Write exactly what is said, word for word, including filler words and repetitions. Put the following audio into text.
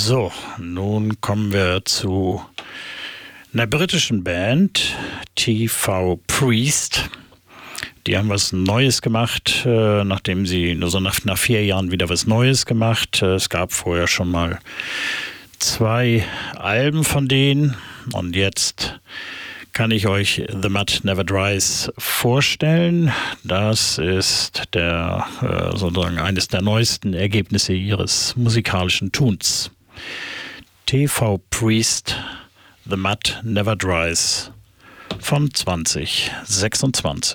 So, nun kommen wir zu einer britischen Band, T V Priest. Die haben was Neues gemacht, äh, nachdem sie nur so nach, nach vier Jahren wieder was Neues gemacht. Äh, es gab vorher schon mal zwei Alben von denen und jetzt kann ich euch The Mud Never Dries vorstellen. Das ist der, äh, sozusagen eines der neuesten Ergebnisse ihres musikalischen Tuns. T V Priest, The Mud Never Dries von zwanzig sechsundzwanzig.